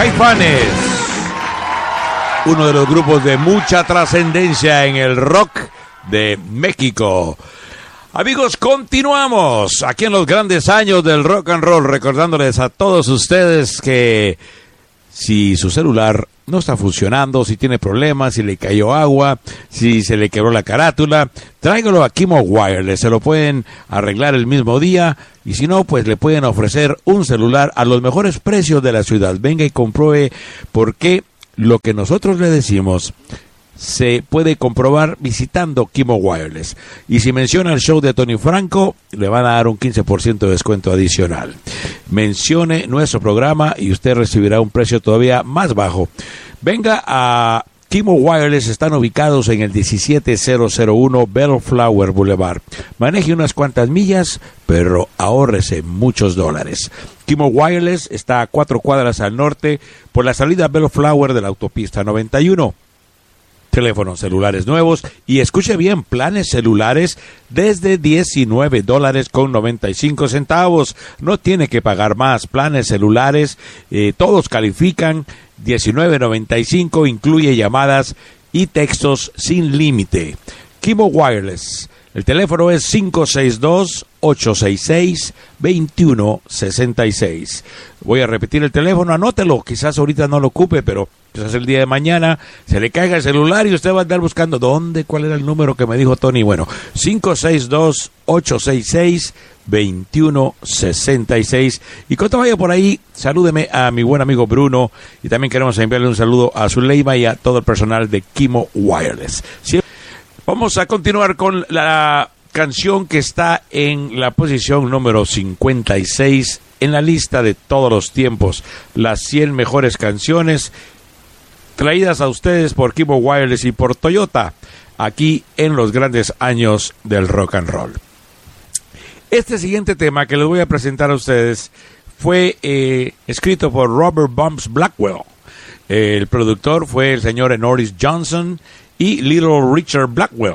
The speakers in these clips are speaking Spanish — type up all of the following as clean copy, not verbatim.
Caifanes, uno de los grupos de mucha trascendencia en el rock de México. Amigos, continuamos aquí en los grandes años del rock and roll, recordándoles a todos ustedes que si su celular no está funcionando, si tiene problemas, si le cayó agua, si se le quebró la carátula, tráigalo a Kimo Wireless, se lo pueden arreglar el mismo día y si no, pues le pueden ofrecer un celular a los mejores precios de la ciudad. Venga y compruebe por qué lo que nosotros le decimos se puede comprobar visitando Kimo Wireless. Y si menciona el show de Tony Franco, le van a dar un 15% de descuento adicional. Mencione nuestro programa y usted recibirá un precio todavía más bajo. Venga a Kimo Wireless, están ubicados en el 17001 Bellflower Boulevard. Maneje unas cuantas millas, pero ahórrese muchos dólares. Kimo Wireless está a 4 cuadras al norte por la salida Bellflower de la autopista 91. Teléfonos celulares nuevos y escuche bien, planes celulares desde $19.95. No tiene que pagar más. Planes celulares, todos califican. $19.95, incluye llamadas y textos sin límite. Kimo Wireless. El teléfono es 562-866-2166. Voy a repetir el teléfono, anótelo, quizás ahorita no lo ocupe, pero quizás el día de mañana se le caiga el celular y usted va a andar buscando cuál era el número que me dijo Tony. Bueno, 562-866-2166. Y cuando vaya por ahí, salúdeme a mi buen amigo Bruno y también queremos enviarle un saludo a Zuleima y a todo el personal de Kimo Wireless. Vamos a continuar con la canción que está en la posición número 56 en la lista de todos los tiempos. Las 100 mejores canciones traídas a ustedes por Kimo Wireless y por Toyota, aquí en los grandes años del rock and roll. Este siguiente tema que les voy a presentar a ustedes fue escrito por Robert Bumps Blackwell. El productor fue el señor Norris Johnson y Little Richard Blackwell.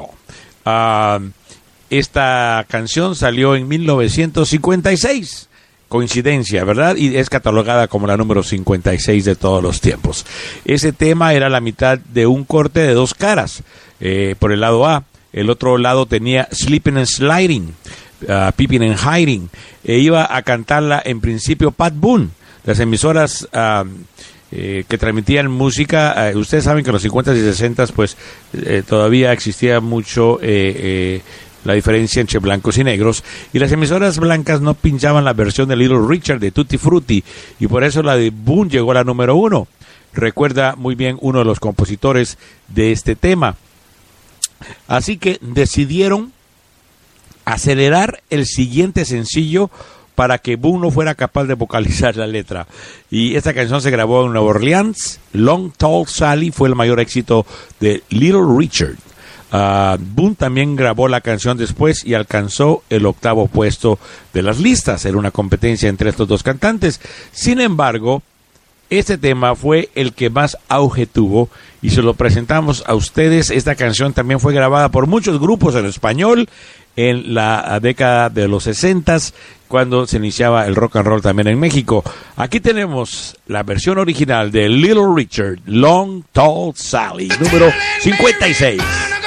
Esta canción salió en 1956. Coincidencia, ¿verdad? Y es catalogada como la número 56 de todos los tiempos. Ese tema era la mitad de un corte de 2 caras. Por el lado A, el otro lado tenía Sleeping and Sliding, Peeping and Hiding. Iba a cantarla en principio Pat Boone. Las emisoras que transmitían música, ustedes saben que en los 50s y 60s pues todavía existía mucho la diferencia entre blancos y negros, y las emisoras blancas no pinchaban la versión de Little Richard de Tutti Frutti, y por eso la de Boone llegó a la número 1. Recuerda muy bien uno de los compositores de este tema. Así que decidieron acelerar el siguiente sencillo para que Boone no fuera capaz de vocalizar la letra. Y esta canción se grabó en Nueva Orleans. Long Tall Sally fue el mayor éxito de Little Richard. Boone también grabó la canción después y alcanzó el 8º puesto de las listas. Era una competencia entre estos dos cantantes. Sin embargo, este tema fue el que más auge tuvo y se lo presentamos a ustedes. Esta canción también fue grabada por muchos grupos en español en la década de los 60s, cuando se iniciaba el rock and roll también en México. Aquí tenemos la versión original de Little Richard, Long Tall Sally, número 56.